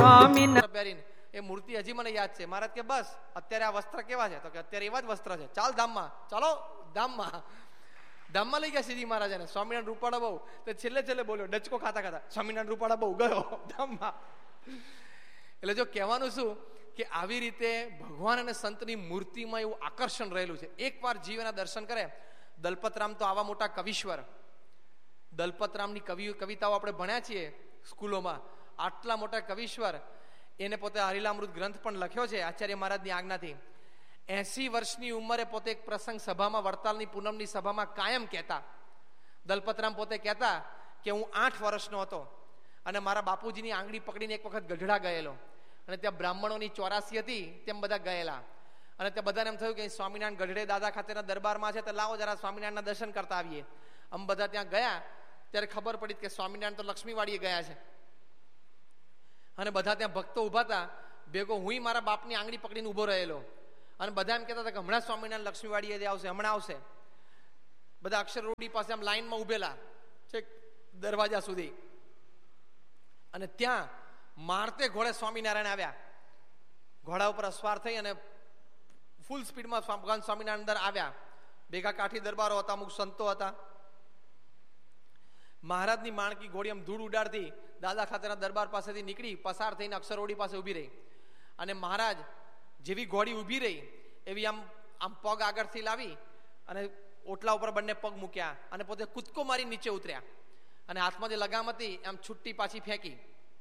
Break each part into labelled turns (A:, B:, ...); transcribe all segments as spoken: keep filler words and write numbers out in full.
A: સ્વામી
B: પહેરીને એ મૂર્તિ હજી મને યાદ છે. મહારાજ કે બસ અત્યારે આ વસ્ત્ર કેવા છે? તો કે અત્યારે એવા જ વસ્ત્ર છે. ચાલ ધામમાં, ચાલો ધામમાં. ધામમાં લઈ ગયા શ્રીજી મહારાજાને. સ્વામિનારાયણ રૂપાળા બહુ તો છેલ્લે છેલ્લે બોલ્યો ડચકો ખાતા ખાતા, સ્વામિનારાયણ રૂપાળા બહુ ગયો ધામમાં. એટલે જો કહેવાનું શું કે આવી રીતે ભગવાન અને સંતની મૂર્તિમાં એવું આકર્ષણ રહેલું છે. એકવાર જીવના દર્શન કરે. દલપતરામ તો આવા મોટા કવિશ્વર, દલપતરામની કવિ કવિતાઓ આપણે ભણ્યા છીએ સ્કૂલોમાં. આટલા મોટા કવિશ્વર, એને પોતે હરિલામૃત ગ્રંથ પણ લખ્યો છે આચાર્ય મહારાજની આજ્ઞાથી. એસી વર્ષની ઉંમરે પોતે એક પ્રસંગ સભામાં, વડતાલની પૂનમની સભામાં કાયમ કહેતા. દલપતરામ પોતે કહેતા કે હું આઠ વર્ષનો હતો અને મારા બાપુજીની આંગળી પકડીને એક વખત ગઢડા ગયેલો અને ત્યાં બ્રાહ્મણોની ચોરાસી હતી, તેમ બધા ગયેલા અને ત્યાં બધાને એમ થયું કે સ્વામિનારાયણ ગઢડે દાદા ખાતેના દરબારમાં છે, તો લાવો જરા સ્વામિનારાયણના દર્શન કરતા આવીએ. આમ બધા ત્યાં ગયા ત્યારે ખબર પડી કે સ્વામિનારાયણ તો લક્ષ્મીવાડીએ ગયા છે અને બધા ત્યાં ભક્તો ઉભા હતા. ભેગો હું મારા બાપની આંગળી પકડીને ઉભો રહેલો અને બધા એમ કહેતા હતા કે હમણાં સ્વામિનારાયણ લક્ષ્મીવાડીએ આવશે, હમણાં આવશે. બધા અક્ષરરોડી પાસે આમ લાઈનમાં ઉભેલા છે દરવાજા સુધી અને ત્યાં મારતે ઘોડે સ્વામિનારાયણ આવ્યા. ઘોડા ઉપર અસવાર થઈ અને ફૂલ સ્પીડમાં ભગવાન સ્વામિનારાયણ અંદર આવ્યા. ભેગા કાઠી દરબારો હતા, અમુક સંતો હતા. મહારાજની માણકી ઘોડી આમ ધૂળ ઉડાડતી દાદા ખાતેના દરબાર પાસેથી નીકળી પસાર થઈને અક્ષરરોડી પાસે ઉભી રહી અને મહારાજ જેવી ઘોડી ઉભી રહી એવી આમ આમ પગ આગળથી લાવી અને ઓટલા ઉપર બંને પગ મૂક્યા અને પોતે કૂદકો મારી નીચે ઉતર્યા અને હાથમાં જે લગામ હતી આમ છુટ્ટી પાછી ફેંકી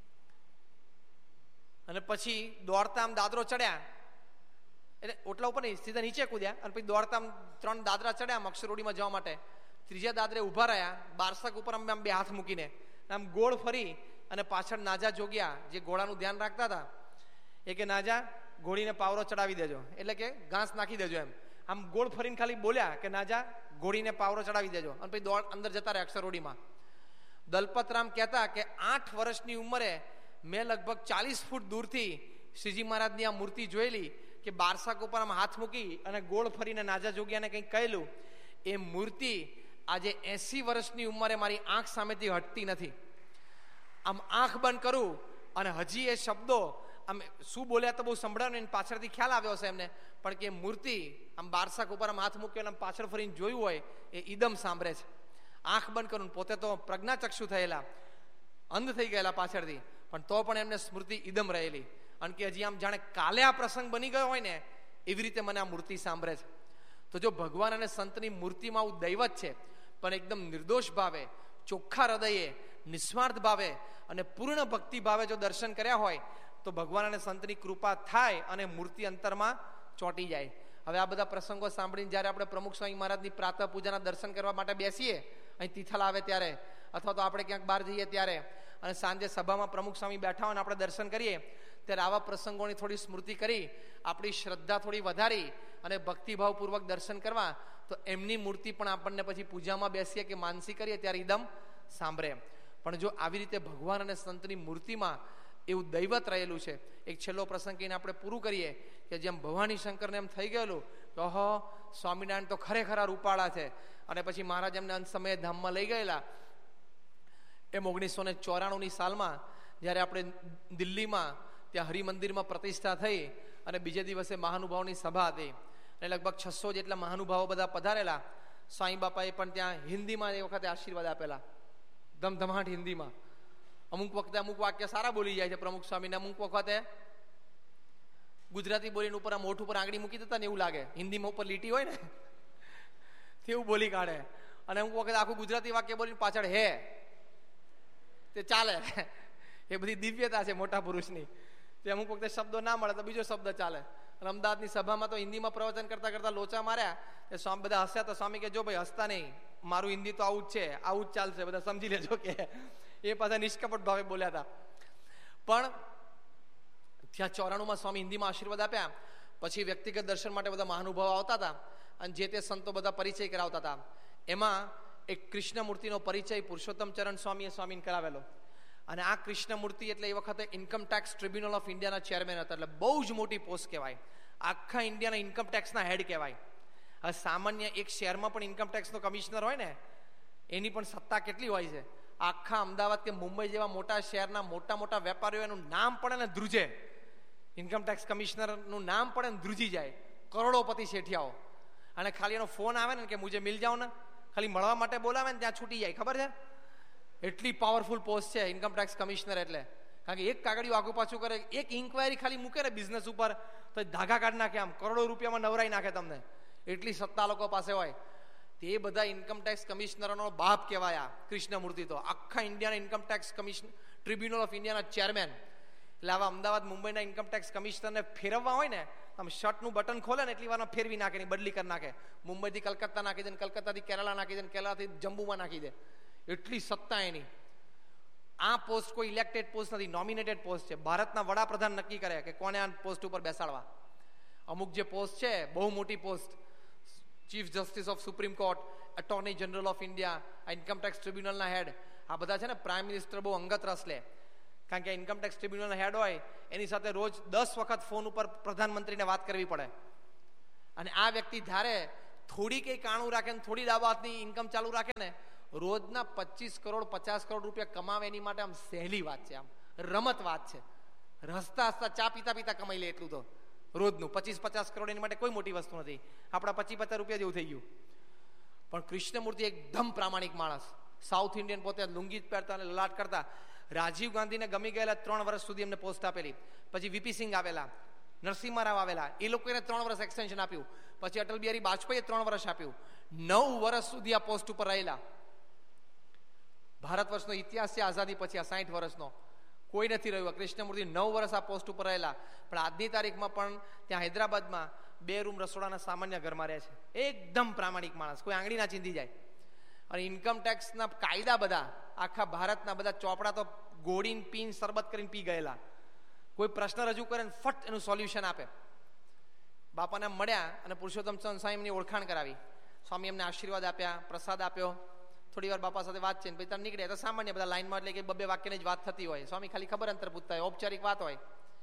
B: અને પછી દોડતા આમ દાદરો ચડ્યા. એટલે ઓટલા ઉપર નહીં, સીધા નીચે કૂદ્યા અને પછી દોડતા આમ ત્રણ દાદરા ચડ્યા આમ અક્ષરરોડીમાં જવા માટે. ત્રીજા દાદરે ઉભા રહ્યા બારસક ઉપર આમ બે હાથ મૂકીને આમ ગોળ ફરી અને પાછળ નાજા જોગ્યા જે ઘોડાનું ધ્યાન રાખતા હતા એ કે નાજા ઘોડીને પાવરો ચડાવી દેજો, એટલે કે ઘાસ નાખી દેજો. એમ આમ ગોળ ફરીને ખાલી બોલ્યા કે નાજા ઘોડીને પાવરો ચડાવી દેજો અને પછી દોડ અંદર જતા રહ્યા અક્ષરરોડીમાં. દલપતરામ કહેતા કે આઠ વર્ષની ઉંમરે મેં લગભગ ચાલીસ ફૂટ દૂરથી શ્રીજી મહારાજની આ મૂર્તિ જોયેલી કે બારસાક ઉપર આમ હાથ મૂકી અને ગોળ ફરીને નાજા જોગ્યાને કંઈક કહેલું. એ મૂર્તિ આજે એસી વર્ષની ઉંમરે મારી આંખ સામેથી હટતી નથી. આમ આંખ બંધ કરું અને હજી એ શબ્દો આમ શું બોલ્યા તો બહુ સંભળાવ્યું ને પાછળથી ખ્યાલ આવ્યો હશે એમને, પણ કે મૂર્તિ આમ બારસાક ઉપર આમ હાથ મૂક્યો આમ પાછળ ફરીને જોયું હોય એ ઈદમ સાંભળે છે. આંખ બંધ કરું. પોતે તો પ્રજ્ઞાચક્ષુ થયેલા, અંધ થઈ ગયેલા પાછળથી, પણ તો પણ એમને સ્મૃતિ ઈદમ રહેલી અને કે હજી આમ જાણે કાલે આ પ્રસંગ બની ગયો હોય ને એવી રીતે મને આ મૂર્તિ સાંભળે છે. તો જો ભગવાન અને સંતની મૂર્તિમાં આવું દૈવત છે પણ એકદમ નિર્દોષ ભાવે, ચોખ્ખા હૃદયે, નિસ્વાર્થ ભાવે અને પૂર્ણ ભક્તિ ભાવે જો દર્શન કર્યા હોય તો ભગવાન અને સંતની કૃપા થાય અને મૂર્તિ અંતરમાં ચોંટી જાય. હવે આ બધા પ્રસંગો સાંભળીને જ્યારે આપણે પ્રમુખ સ્વામી મહારાજની પ્રાતઃ પૂજાના દર્શન કરવા માટે બેસીએ અહીં તિથલ આવે ત્યારે અથવા તો આપણે ક્યાંક બહાર જઈએ ત્યારે અને સાંજે સભામાં પ્રમુખ સ્વામી બેઠા હોય આપણે દર્શન કરીએ ત્યારે આવા પ્રસંગોની થોડી સ્મૃતિ કરી આપણી શ્રદ્ધા થોડી વધારી અને ભક્તિભાવપૂર્વક દર્શન કરવા તો એમની મૂર્તિ પણ આપણને પછી પૂજામાં બેસીએ કે માનસી કરીએ ત્યારે એકદમ સાંભળે. પણ જો આવી રીતે ભગવાન અને સંતની મૂર્તિમાં એવું દૈવત રહેલું છે. એક છેલ્લો પ્રસંગ કહીને આપણે પૂરું કરીએ કે જેમ ભવાની શંકરને એમ થઈ ગયેલું કે ઓહો સ્વામિનારાયણ તો ખરેખર રૂપાળા છે અને પછી મહારાજ એમને અંત સમયે ધામમાં લઈ ગયેલા. એમ ઓગણીસો ને ચોરાણુંની સાલમાં જ્યારે આપણે દિલ્હીમાં ત્યાં હરિમંદિરમાં પ્રતિષ્ઠા થઈ અને બીજે દિવસે મહાનુભાવોની સભા હતી અને લગભગ છસો જેટલા મહાનુભાવો બધા પધારેલા. સ્વામી બાપાએ પણ ત્યાં હિન્દીમાં એ વખતે આશીર્વાદ આપેલા, ધમધમાટ હિન્દીમાં. અમુક વખતે અમુક વાક્ય સારા બોલી જાય છે પ્રમુખ સ્વામીને, અમુક વખતે ગુજરાતી બોલીને ઉપર મોઢ ઉપર આંગળી મૂકી દેતા ને એવું લાગે, હિન્દીમાં ઉપર લીટી હોય ને તેવું બોલી કાઢે. અને અમુક વખતે આખું ગુજરાતી વાક્ય બોલીને પાછળ હે તે ચાલે. એ બધી દિવ્યતા છે મોટા પુરુષની. તે અમુક વખતે શબ્દો ના મળે તો બીજો શબ્દ ચાલે. અને અમદાવાદની સભામાં તો હિન્દીમાં પ્રવચન કરતા કરતા લોચા માર્યા. એ સ્વામી બધા હસ્યા તો સ્વામી કે જો ભાઈ હસતા નહીં, મારું હિન્દી તો આવું જ છે, આવું જ ચાલશે, બધા સમજી લેજો કે એ પાછા નિષ્કપટ ભાવે બોલ્યા હતા. પણ ત્યાં ચોરાણુંમાં સ્વામી હિન્દીમાં આશીર્વાદ આપ્યા. પછી વ્યક્તિગત દર્શન માટે બધા મહાનુભાવો આવતા હતા અને જે તે સંતો બધા પરિચય કરાવતા હતા. એમાં એક કૃષ્ણમૂર્તિનો પરિચય પુરુષોત્તમ ચરણ સ્વામીએ સ્વામીને કરાવેલો. અને આ કૃષ્ણમૂર્તિ એટલે એ વખતે ઇન્કમ ટેક્સ ટ્રિબ્યુનલ ઓફ ઇન્ડિયાના ચેરમેન હતા. એટલે બહુ જ મોટી પોસ્ટ કહેવાય, આખા ઇન્ડિયાના ઇન્કમ ટેક્સના હેડ કહેવાય. હવે સામાન્ય એક શહેરમાં પણ ઇન્કમ ટેક્સનો કમિશનર હોય ને એની પણ સત્તા કેટલી હોય છે. આખા અમદાવાદ કે મુંબઈ જેવા મોટા શહેરના મોટા મોટા વેપારીઓ એનું નામ પડે ને ધ્રુજે, ઇન્કમટેક્સ કમિશનરનું નામ પડે ને ધ્રુજી જાય. કરોડોપતિ શેઠિયાઓ, અને ખાલી એનો ફોન આવે ને કે મુજે મિલ જાઓ ને, ખાલી મળવા માટે બોલાવે ને ત્યાં છૂટી જાય. ખબર છે? એટલી પાવરફુલ પોસ્ટ છે ઇન્કમટેક્સ કમિશનર એટલે. કારણ કે એક કાગળિયું આગુ પાછું કરે, એક ઇન્ક્વાયરી ખાલી મૂકે ને બિઝનેસ ઉપર તો ધાગા કાઢી નાખે, આમ કરોડો રૂપિયામાં નવરાઈ નાખે તમને. એટલી સત્તા લોકો પાસે હોય. તે બધા ઇન્કમટેક્સ કમિશનરનો બાપ કહેવાયા કૃષ્ણમૂર્તિ. તો આખા ઇન્ડિયાના ઇન્કમટેક્સ કમિશન ટ્રિબ્યુનલ ઓફ ઇન્ડિયાના ચેરમેન. એટલે આવા અમદાવાદ મુંબઈના ઇન્કમટેક્સ કમિશનરને ફેરવવા હોય ને, આમ શર્ટનું બટન ખોલે ને એટલી વારમાં ફેરવી નાખે, ની બદલી કરી નાખે. મુંબઈથી કલકત્તા નાખી દે, કલકત્તાથી કેરળા નાખી દે, કેરળાથી જમ્બુમાં નાખી દે. એટલી સત્તા એની. આ પોસ્ટ કોઈ ઇલેક્ટેડ પોસ્ટ નથી, નોમિનેટેડ પોસ્ટ છે. ભારતના વડાપ્રધાન નક્કી કરે કે કોને આ પોસ્ટ ઉપર બેસાડવા. અમુક જે પોસ્ટ છે બહુ મોટી post, chief justice of supreme court, attorney general of India, આ ઇન્કમટેક્સ ટ્રિબ્યુનલના હેડ, આ બધા છે ને પ્રાઇમ મિનિસ્ટર બહુ અંગત રસ લે. કારણ કે ઇન્કમટેક્સ ટ્રિબ્યુનલના હેડ હોય એની સાથે રોજ દસ વખત ફોન ઉપર પ્રધાનમંત્રીને વાત કરવી પડે. અને આ વ્યક્તિ જ્યારે થોડી કંઈ કાણું રાખે ને થોડી દાવાતની ઇન્કમ ચાલુ રાખે ને, રોજના પચીસ કરોડ પચાસ કરોડ રૂપિયા કમાવે એની માટે આમ સહેલી વાત છે, આમ રમત વાત છે. હસતા હસતા ચા પીતા પીતા કમાઈ લે એટલું તો રોજનું. પચીસ પચાસ કરોડ એની માટે કોઈ મોટી વસ્તુ નથી. આપણા પચીસ પચાસ રૂપિયા જેવું થઈ ગયું. પણ કૃષ્ણમૂર્તિ એકદમ પ્રામાણિક માણસ, સાઉથ ઇન્ડિયન, પોતે લુંગી જ પહેરતા અને લલાટ કરતા. રાજીવ ગાંધીને ગમી ગયેલા ત્રણ વર્ષ સુધી એમને પોસ્ટ આપેલી. પછી વીપી સિંહ આવેલા, નરસિંહ રાવ આવેલા, એ લોકોને ત્રણ વર્ષ એક્સટેન્શન આપ્યું. પછી અટલ બિહારી વાજપેયીએ ત્રણ વર્ષ આપ્યું. નવ વર્ષ સુધી આ પોસ્ટ ઉપર રહેલા. ભારત વર્ષનો ઇતિહાસ છે આઝાદી પછી આ સાઠ વર્ષનો કોઈ નથી રહ્યું. કૃષ્ણમૂર્તિ નવ વર્ષ આ પોસ્ટ ઉપર રહેલા. પણ આજની તારીખમાં પણ ત્યાં હૈદરાબાદમાં બે રૂમ રસોડાના સામાન્ય ઘરમાં રહે છે. એકદમ પ્રામાણિક માણસ, કોઈ આંગળી ના ચીંધી જાય. અને ઇન્કમટેક્સના કાયદા બધા આખા ભારતના બધા ચોપડા તો ગોળીને પીને શરબત કરીને પી ગયેલા. કોઈ પ્રશ્ન રજૂ કરે ને ફટ એનું સોલ્યુશન આપે. બાપાને મળ્યા અને પુરુષોત્તમ ચંદ સ્વામીની ઓળખાણ કરાવી. સ્વામી એમને આશીર્વાદ આપ્યા, પ્રસાદ આપ્યો. થોડી વાર બાપા સાથે વાત છે ને પછી નીકળે તો સામાન્ય બધા લાઈનમાં એટલે કે બબ્બે વાક્યની જ વાત થતી હોય. સ્વામી ખાલી ખબર અંતર પૂછતા હોય, ઔપચારિક વાત હોય.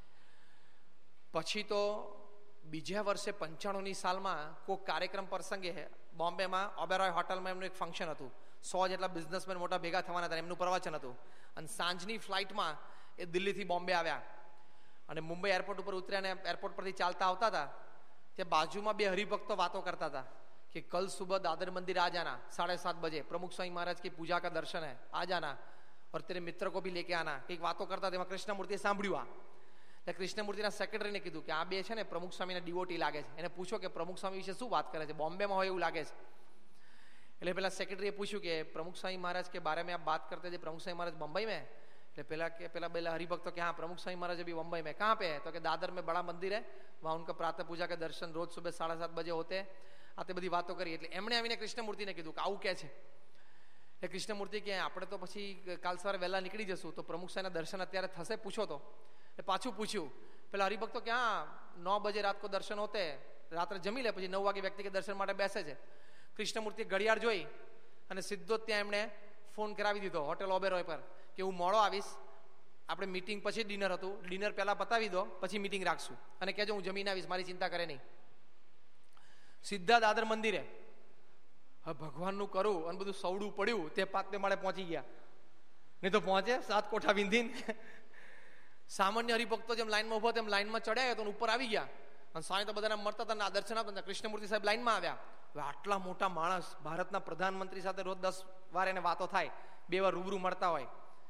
B: પછી તો બીજા વર્ષે પંચાણુંની સાલમાં કોઈ કાર્યક્રમ પ્રસંગે બોમ્બેમાં ઓબેરોય હોટલમાં એમનું એક ફંક્શન હતું. સો જેટલા બિઝનેસમેન મોટા ભેગા થવાના હતા, એમનું પ્રવચન હતું. અને સાંજની ફ્લાઇટમાં એ દિલ્હીથી બોમ્બે આવ્યા અને મુંબઈ એરપોર્ટ ઉપર ઉતર્યા અને એરપોર્ટ પરથી ચાલતા આવતા હતા. તે બાજુમાં બે હરિભક્તો વાતો કરતા હતા कि कल सुबह दादर मंदिर आ जाना साढ़े सात बजे, प्रमुख स्वामी महाराज की पूजा का दर्शन है, आ जाना और तेरे मित्र को भी लेके आना. કંઈક વાતો કરતા તેમાં કૃષ્ણમૂર્તિએ સાંભળ્યું. આ એટલે કૃષ્ણમૂર્તિના સેક્રેટરીને કીધું કે આ બે છે ને પ્રમુખ સ્વામીના ડિવોટી લાગે છે, એને પૂછો કે પ્રમુખ સ્વામી વિશે શું વાત કરે છે, બોમ્બેમાં હોય એવું લાગે છે. એટલે પેલા સેક્રેટરીએ પૂછ્યું કે प्रमुख स्वामी महाराज के बारे में आप बात करते थे, प्रमुख स्वामी महाराज मुंबई में? એટલે પેલા કે પેલા પેલા हरिभक्त કે हाँ प्रमुख स्वामी महाराज अभी मुंबई में. कहाँ पे है? तो कि दादर में बड़ा मंदिर है, वहाँ उनका प्रातः पूजा के दर्शन रोज सुबह साढ़े सात बजे होते हैं. આ તે બધી વાતો કરી. એટલે એમણે આવીને કૃષ્ણમૂર્તિને કીધું કે આવું કે છે. એટલે કૃષ્ણમૂર્તિ કે આપણે તો પછી કાલ સવારે વહેલા નીકળી જશું, તો પ્રમુખ સાહેબના દર્શન અત્યારે થશે? પૂછો તો. એટલે પાછું પૂછ્યું. પેલા હરિભક્તો કે હા નौ બજે રાત કો દર્શન હોતે, રાત્રે જમી લે પછી નવ વાગે વ્યક્તિ કે દર્શન માટે બેસે છે. કૃષ્ણમૂર્તિ ઘડિયાળ જોઈ અને સીધો ત્યાં એમણે ફોન કરાવી દીધો હોટેલ ઓબેરોય પર કે હું મોડો આવીશ, આપણે મીટિંગ પછી ડિનર હતું, ડિનર પહેલા પતાવી દો પછી મીટિંગ રાખશું અને કહેજો હું જમીને આવીશ, મારી ચિંતા કરે નહીં. સીધા દાદર મંદિરે હવે ભગવાનનું કરું અને બધું સવડું પડ્યું તે પાંચમે માળે પહોંચી ગયા. નહીં તો પહોંચે સાત કોઠા વિંધીને. સામાન્ય હરિભક્તો જેમ લાઈનમાં ઉભો તેમ લાઈનમાં ચડ્યા તો ઉપર આવી ગયા અને સ્વામી તો બધાને મળતા હતા, દર્શન આપતા હતા. કૃષ્ણમૂર્તિ સાહેબ લાઈનમાં આવ્યા. હવે આટલા મોટા માણસ, ભારતના પ્રધાનમંત્રી સાથે રોજ દસ વાર એને વાતો થાય, બે વાર રૂબરૂ મળતા હોય.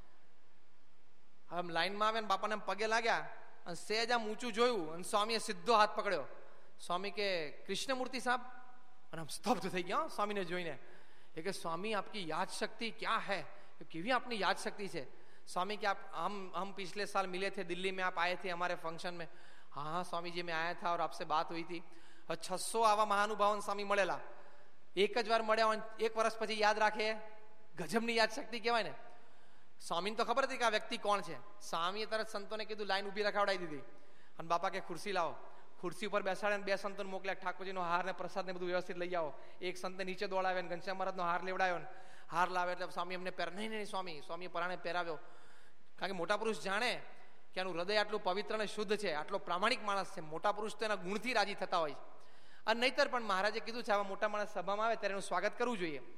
B: હવે લાઈનમાં આવ્યા ને બાપાને પગે લાગ્યા અને સહેજ આમ ઊંચું જોયું અને સ્વામીએ સીધો હાથ પકડ્યો. સ્વામી કે કૃષ્ણમૂર્તિ સાहब, અને આમ સ્તબ્ધ થઈ ગયા સ્વામીને જોઈને. એ કે સ્વામી આપકી યાદ શક્તિ ક્યાં હૈ, કેવી આપની યાદ શક્તિ છે. स्वामी क्या आप हम हम पिछले साल मिले थे दिल्ली में, आप आए थे हमारे फंक्शन में? हाँ हाँ स्वामी जी मैं आया था और आपसे बात हुई थी. छસો આવા મહાનુભાવન સ્વામી મળેલા, એક જ વાર મળ્યા એક વર્ષ પછી યાદ રાખે, ગજબની યાદ શક્તિ કહેવાય ને. સ્વામીને તો ખબર હતી કે આ વ્યક્તિ કોણ છે. સ્વામીએ તરત સંતોને કીધું લાઈન ઉભી રખાવડાવી દીધી અને બાપા કે ખુરશી લાવો. ખુરશી ઉપર બેસાડે બે સંતોને મોકલ્યા, ઠાકોરજીનો હાર ને પ્રસાદ ને બધું વ્યવસ્થિત લઈ આવો. એક સંતને નીચે દોડાવે ને ઘનશ્યામ મહારાજનો હાર લેવડાવ્યો ને હાર લાવે એટલે સ્વામી એમને પહેર નહીં નહીં સ્વામી સ્વામી પરાણે પહેરાવ્યો. કારણ કે મોટા પુરુષ જાણે કે આનું હૃદય આટલું પવિત્ર અને શુદ્ધ છે, આટલો પ્રામાણિક માણસ છે. મોટા પુરુષ તો એના ગુણથી રાજી થતા હોય છે. અને નહીતર પણ મહારાજે કીધું છે આવા મોટા માણસ સભામાં આવે ત્યારે એનું સ્વાગત કરવું જોઈએ.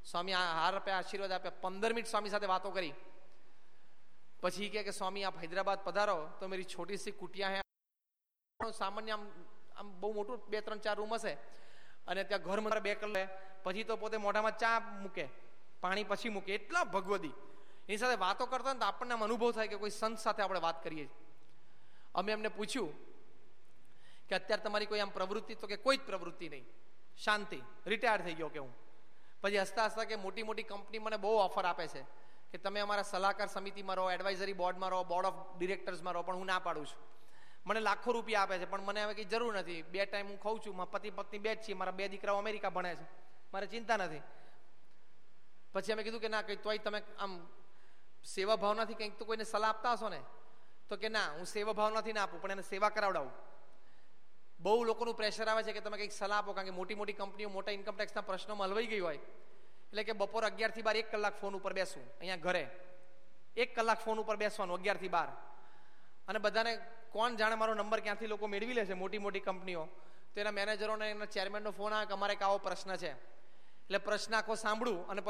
B: સ્વામી હાર આપ્યા, આશીર્વાદ આપ્યા. પંદર મિનિટ સ્વામી સાથે વાતો કરી. પછી કહે કે સ્વામી આપ હૈદરાબાદ પધારો તો મેરી છોટી સી કુટિયા હે, સામાન્ય આમ આમ બહુ મોટું બે ત્રણ ચાર રૂમ હશે, અને ત્યાં ઘર માં બે કલાક પછી તો પોતે મોઢામાં ચા મૂકે, પાણી પછી મૂકે, એટલા ભગવદી. એની સાથે વાતો કરતા ને તો આપણને આમ અનુભવ થાય કે કોઈ સંત સાથે આપણે વાત કરીએ. અમે એમને પૂછ્યું કે અત્યારે તમારી કોઈ આમ પ્રવૃત્તિ? તો કે કોઈ જ પ્રવૃત્તિ નહીં, શાંતિ, રિટાયર થઈ ગયો કે હું. પછી હસતા હસતા કે મોટી મોટી કંપની મને બહુ ઓફર આપે છે કે તમે અમારા સલાહકાર સમિતિમાં રહો, એડવાઇઝરી બોર્ડમાં રહો, બોર્ડ ઓફ ડિરેક્ટર્સમાં રહો, પણ હું ના પાડું છું. મને લાખો રૂપિયા આપે છે પણ મને હવે કંઈ જરૂર નથી. બે ટાઈમ હું ખાઉં છું, મારા પતિ પત્ની બે જ છીએ, મારા બે દીકરાઓ અમેરિકા ભણે છે, મારે ચિંતા નથી. પછી અમે કીધું કે ના કંઈ તોય તમે આમ સેવા ભાવનાથી કંઈક તો કોઈને સલાહ આપતા હશો ને? તો કે ના, હું સેવા ભાવનાથી ના આપું, પણ એને સેવા કરાવડાવું. બહુ લોકોનું પ્રેશર આવે છે કે તમે કંઈક સલાહ આપો, કારણ કે મોટી મોટી કંપનીઓ મોટા ઇન્કમટેક્સના પ્રશ્નોમાં હલવાઈ ગઈ હોય. એટલે કે બપોર અગિયાર થી બાર એક કલાક ફોન ઉપર બેસવું, અહીંયા ઘરે એક કલાક ફોન ઉપર બેસવાનું અગિયાર થી બાર. અને બધાને કોણ જાણે મારો નંબર ક્યાંથી લોકો મેળવી લે છે, મોટી મોટી કંપનીઓ. તો એના મેનેજરોને એના ચેરમેનનો ફોન આવે કે અમારે એક આવો પ્રશ્ન છે. એટલે પ્રશ્ન આખો સાંભળું અને